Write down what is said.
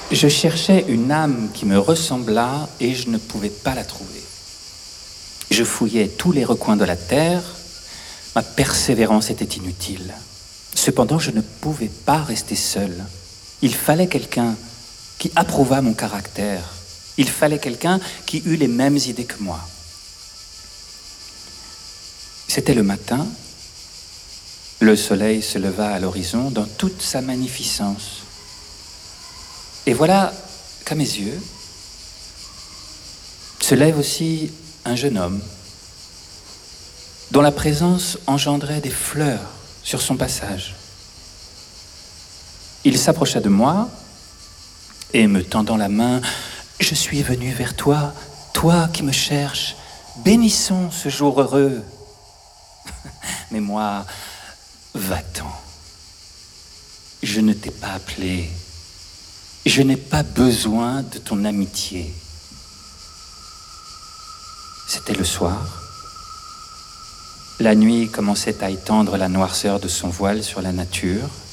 Je cherchais une âme qui me ressemblât et je ne pouvais pas la trouver. Je fouillais tous les recoins de la terre, ma persévérance était inutile. Cependant, je ne pouvais pas rester seul. Il fallait quelqu'un qui approuvât mon caractère. Il fallait quelqu'un qui eût les mêmes idées que moi. C'était le matin. Le soleil se leva à l'horizon dans toute sa magnificence. Et voilà qu'à mes yeux se lève aussi un jeune homme dont la présence engendrait des fleurs sur son passage. Il s'approcha de moi et me tendant la main, « Je suis venu vers toi, toi qui me cherches, bénissons ce jour heureux. » Mais moi, va-t'en. Je ne t'ai pas appelé. Je n'ai pas besoin de ton amitié. C'était le soir. La nuit commençait à étendre la noirceur de son voile sur la nature.